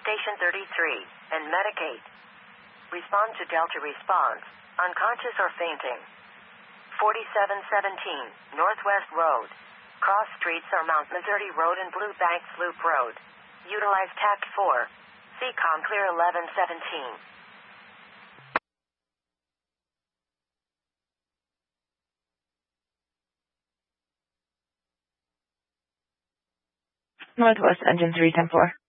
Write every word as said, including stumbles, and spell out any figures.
Station thirty-three, and medicate. Respond to Delta response, unconscious or fainting. forty-seven seventeen, Northwest Road. Cross streets are Mount Missouri Road and Blue Banks Loop Road. Utilize Tact four. C COM clear eleven seventeen. Northwest Engine three ten four.